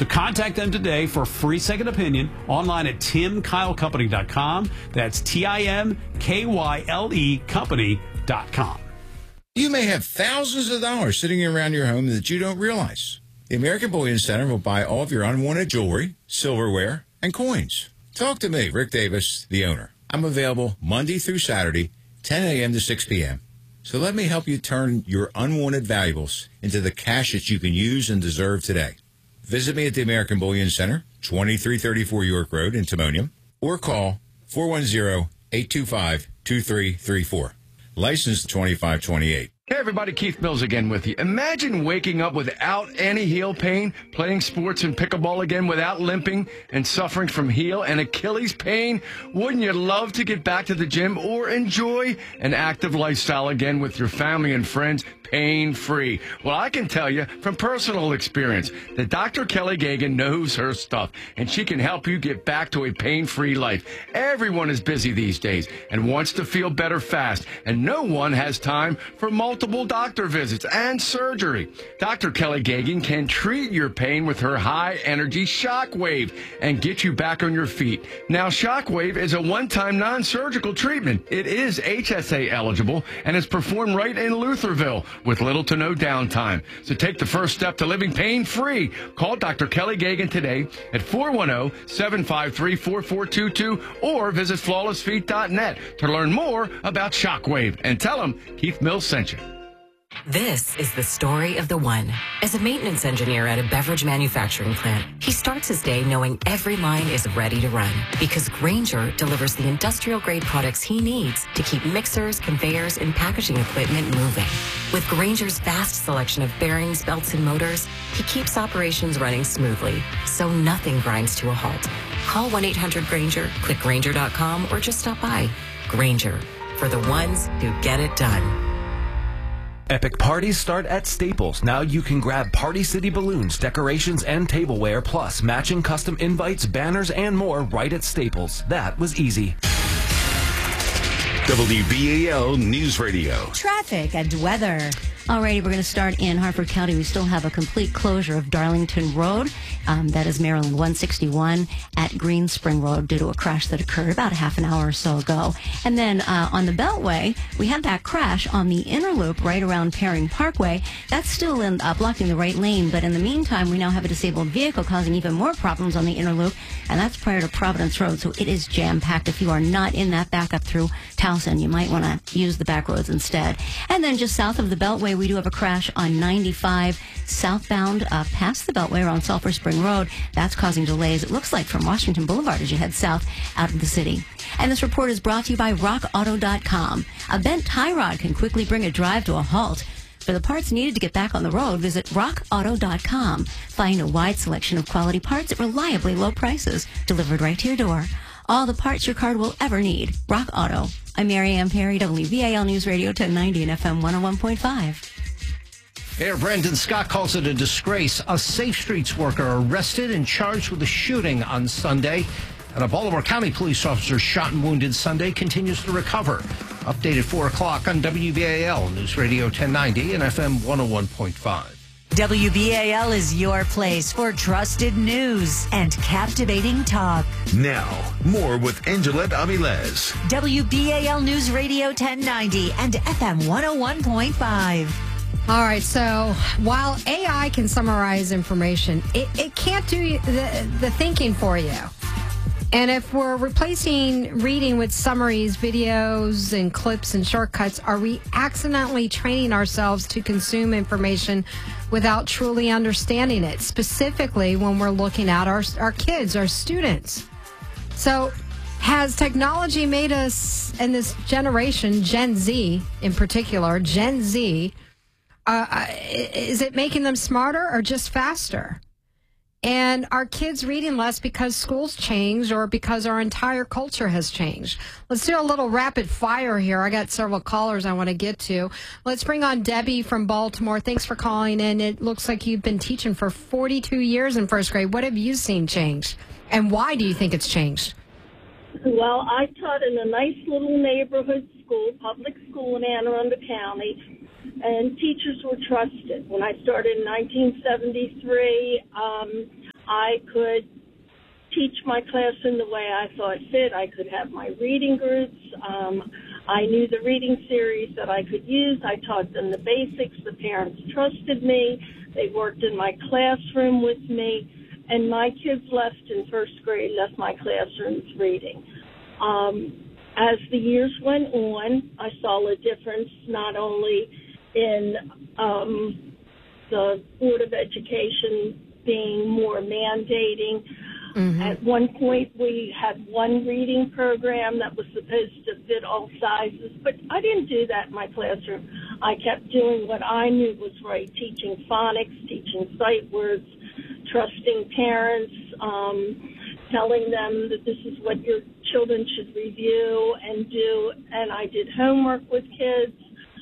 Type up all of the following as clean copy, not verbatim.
So contact them today for a free second opinion online at timkylecompany.com. That's TIMKYLE company.com. You may have thousands of dollars sitting around your home that you don't realize. The American Bullion Center will buy all of your unwanted jewelry, silverware, and coins. Talk to me, Rick Davis, the owner. I'm available Monday through Saturday, 10 a.m. to 6 p.m. So let me help you turn your unwanted valuables into the cash that you can use and deserve today. Visit me at the American Bullion Center, 2334 York Road in Timonium, or call 410-825-2334. License 2528. Hey everybody, Keith Mills again with you. Imagine waking up without any heel pain, playing sports and pickleball again without limping and suffering from heel and Achilles pain. Wouldn't you love to get back to the gym or enjoy an active lifestyle again with your family and friends pain-free? Well, I can tell you from personal experience that Dr. Kelly Gagan knows her stuff, and she can help you get back to a pain-free life. Everyone is busy these days and wants to feel better fast, and no one has time for multiple doctor visits and surgery. Dr. Kelly Gagan can treat your pain with her high-energy Shockwave and get you back on your feet. Now, Shockwave is a one-time non-surgical treatment. It is HSA eligible and is performed right in Lutherville with little to no downtime. So take the first step to living pain-free. Call Dr. Kelly Gagan today at 410-753-4422 or visit flawlessfeet.net to learn more about Shockwave and tell them Keith Mills sent you. This is the story of the one. As a maintenance engineer at a beverage manufacturing plant, he starts his day knowing every line is ready to run because Grainger delivers the industrial-grade products he needs to keep mixers, conveyors, and packaging equipment moving. With Grainger's vast selection of bearings, belts, and motors, he keeps operations running smoothly, so nothing grinds to a halt. Call 1-800-GRAINGER, click Grainger.com, or just stop by. Grainger, for the ones who get it done. Epic parties start at Staples. Now you can grab Party City balloons, decorations, and tableware, plus matching custom invites, banners, and more right at Staples. That was easy. WBAL News Radio. Traffic and weather. Alrighty, we're going to start in Harford County. We still have a complete closure of Darlington Road. That is Maryland 161 at Green Spring Road due to a crash that occurred about a half an hour or so ago. And then on the Beltway, we had that crash on the inner loop right around Paring Parkway. That's still blocking the right lane, but in the meantime, we now have a disabled vehicle causing even more problems on the inner loop, and that's prior to Providence Road, so it is jam-packed. If you are not in that backup through Towson, you might want to use the back roads instead. And then just south of the Beltway, we do have a crash on 95 southbound past the Beltway around Sulphur Spring Road. That's causing delays, it looks like, from Washington Boulevard as you head south out of the city. And this report is brought to you by RockAuto.com. A bent tie rod can quickly bring a drive to a halt. For the parts needed to get back on the road, visit RockAuto.com. Find a wide selection of quality parts at reliably low prices, delivered right to your door. All the parts your car will ever need. Rock Auto. I'm Mary Ann Perry, WVAL News Radio 1090 and FM 101.5. Mayor Brandon Scott calls it a disgrace. A Safe Streets worker arrested and charged with a shooting on Sunday. And a Baltimore County police officer shot and wounded Sunday continues to recover. Update at 4 o'clock on WBAL News Radio 1090 and FM 101.5. WBAL is your place for trusted news and captivating talk. Now, more with Angelette Avilés. WBAL News Radio 1090 and FM 101.5. All right, so while AI can summarize information, it can't do the thinking for you. And if we're replacing reading with summaries, videos, and clips and shortcuts, are we accidentally training ourselves to consume information without truly understanding it, specifically when we're looking at our kids, our students? So has technology made us, in this generation, Gen Z in particular, Gen Z, is it making them smarter or just faster? And are kids reading less because schools changed or because our entire culture has changed? Let's do a little rapid fire here. I got several callers I want to get to. Let's bring on Debbie from Baltimore. Thanks for calling in. It looks like you've been teaching for 42 years in first grade. What have you seen change? And why do you think it's changed? Well, I taught in a nice little neighborhood school, public school in Anne Arundel County, and teachers were trusted. When I started in 1973, I could teach my classroom the way I thought fit. I could have my reading groups. I knew the reading series that I could use. I taught them the basics. The parents trusted me. They worked in my classroom with me. And my kids left in first grade, left my classrooms reading. As the years went on, I saw a difference not only in the Board of Education being more mandating. At one point, we had one reading program that was supposed to fit all sizes, but I didn't do that in my classroom. I kept doing what I knew was right, teaching phonics, teaching sight words, trusting parents, telling them that this is what your children should review and do, and I did homework with kids.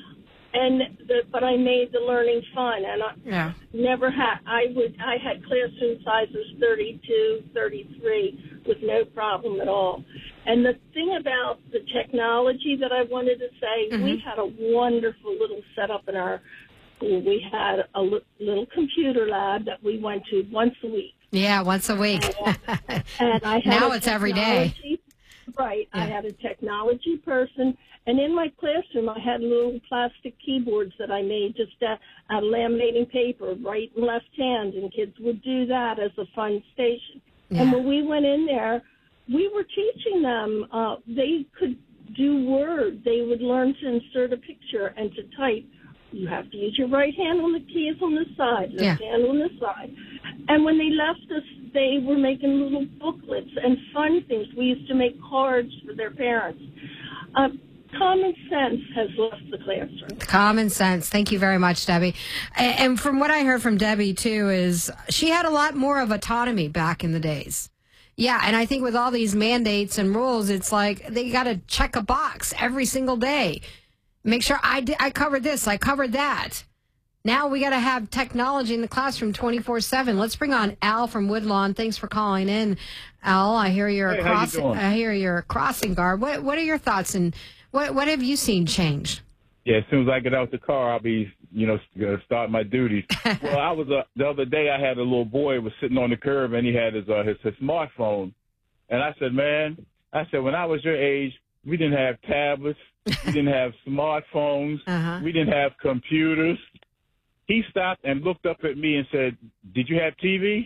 But I made the learning fun, and I never had. I had classroom sizes 32, 33 with no problem at all. And the thing about the technology that I wanted to say, we had a wonderful little setup in our school. We had a little computer lab that we went to once a week. Yeah, once a week. And I had now it's every day. Right. Yeah. I had a technology person. And in my classroom, I had little plastic keyboards that I made just out of laminating paper, right and left hand, and kids would do that as a fun station. Yeah. And when we went in there, we were teaching them. They could do Word. They would learn to insert a picture and to type. You have to use your right hand on the keys on this side, left hand on this side. And when they left us, they were making little booklets and fun things. We used to make cards for their parents. Common sense has left the classroom. Common sense. Thank you very much, Debbie. And from what I heard from Debbie, too, is she had a lot more of autonomy back in the days. Yeah, and I think with all these mandates and rules, it's like they got to check a box every single day. Make sure I covered this, I covered that. Now we got to have technology in the classroom 24/7. Let's bring on Al from Woodlawn. Thanks for calling in, Al. I hear you're a crossing guard. What are your thoughts and what have you seen change? Yeah, as soon as I get out the car, I'll be gonna start my duties. Well, I was the other day. I had a little boy was sitting on the curb and he had his smartphone, and I said, man, when I was your age, we didn't have tablets, we didn't have smartphones, we didn't have computers. He stopped and looked up at me and said, "Did you have TV?"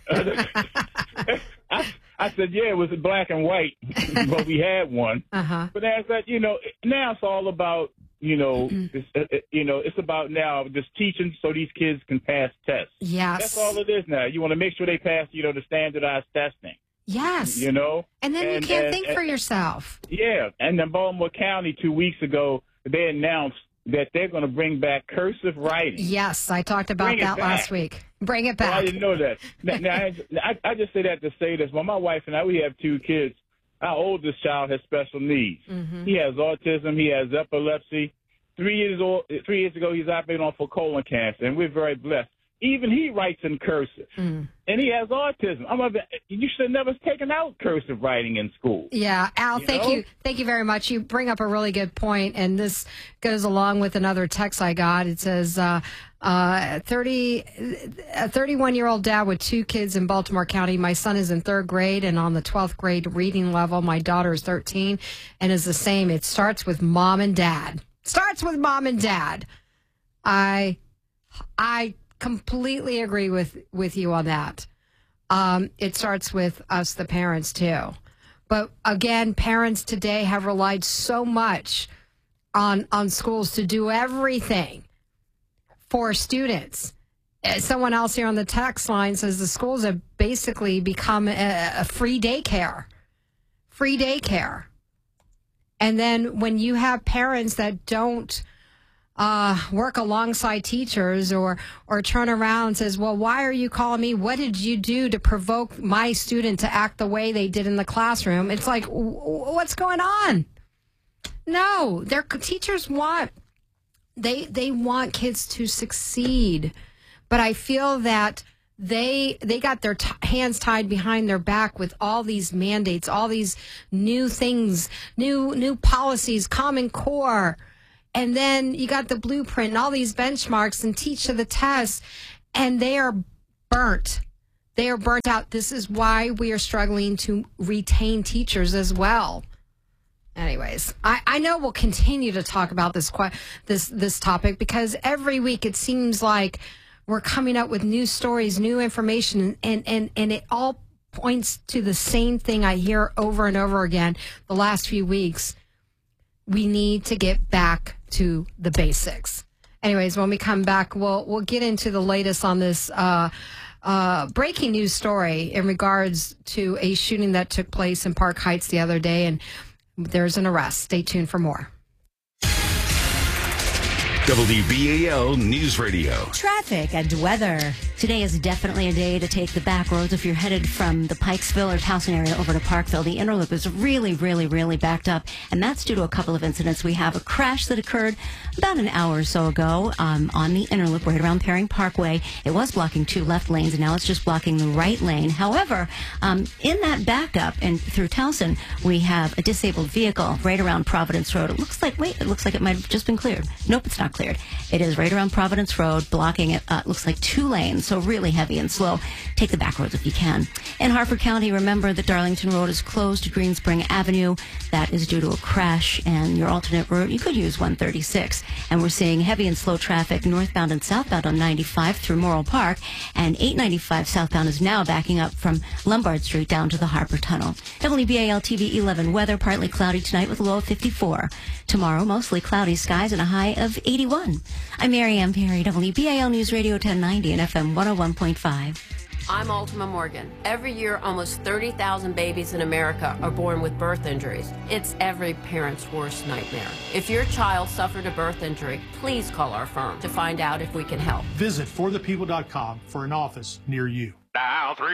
I said, "Yeah, it was black and white, but we had one." But as that, now it's all about, it's about now just teaching so these kids can pass tests. Yes, that's all it is now. You want to make sure they pass, the standardized testing. Yes, and then you can't think for yourself. Yeah, and in Baltimore County 2 weeks ago, they announced that they're going to bring back cursive writing. Yes, I talked about that last week. Bring it back. Well, I didn't know that. Now, I just say that to say this. Well, my wife and I, we have 2 kids. Our oldest child has special needs. He has autism. He has epilepsy. 3 years ago, he's operating on for colon cancer, and we're very blessed. Even he writes in cursive, and he has autism. You should have never taken out cursive writing in school. Yeah, Al, thank you very much. You bring up a really good point, and this goes along with another text I got. It says, a 31-year-old dad with 2 kids in Baltimore County. My son is in 3rd grade and on the 12th grade reading level. My daughter is 13 and is the same. It starts with mom and dad. Starts with mom and dad. I completely agree with you on that. It starts with us, the parents, too. But again, parents today have relied so much on schools to do everything for students. Someone else here on the text line says the schools have basically become a free daycare. Free daycare. And then when you have parents that don't work alongside teachers or turn around and says, well, why are you calling me? What did you do to provoke my student to act the way they did in the classroom? It's like, what's going on? No, their teachers they want kids to succeed. But I feel that they got their hands tied behind their back with all these mandates, all these new things, new policies, Common Core. And then you got the blueprint and all these benchmarks and teach to the test, and they are burnt. They are burnt out. This is why we are struggling to retain teachers as well. Anyways, I know we'll continue to talk about this topic because every week it seems like we're coming up with new stories, new information, and it all points to the same thing I hear over and over again the last few weeks. We need to get back to the basics. Anyways, when we come back, we'll get into the latest on this breaking news story in regards to a shooting that took place in Park Heights the other day, and there's an arrest. Stay tuned for more. WBAL News Radio. Traffic and weather. Today is definitely a day to take the back roads if you're headed from the Pikesville or Towson area over to Parkville. The inner loop is really, really, really backed up, and that's due to a couple of incidents. We have a crash that occurred about an hour or so ago on the inner loop right around Perring Parkway. It was blocking 2 left lanes, and now it's just blocking the right lane. However, in that backup and through Towson, we have a disabled vehicle right around Providence Road. It looks like it might have just been cleared. Nope, it's not cleared. It is right around Providence Road, blocking it. Looks like 2 lanes, so really heavy and slow. Take the back roads if you can. In Harford County, remember that Darlington Road is closed to Green Spring Avenue. That is due to a crash, and your alternate route, you could use 136. And we're seeing heavy and slow traffic northbound and southbound on 95 through Morrill Park, and 895 southbound is now backing up from Lombard Street down to the Harbor Tunnel. WBAL TV 11 weather, partly cloudy tonight with a low of 54. Tomorrow, mostly cloudy skies and a high of 81. I'm Mary Ann Perry, WBAL News Radio 1090 and FM 101.5. I'm Ultima Morgan. Every year, almost 30,000 babies in America are born with birth injuries. It's every parent's worst nightmare. If your child suffered a birth injury, please call our firm to find out if we can help. Visit forthepeople.com for an office near you. Dial 3.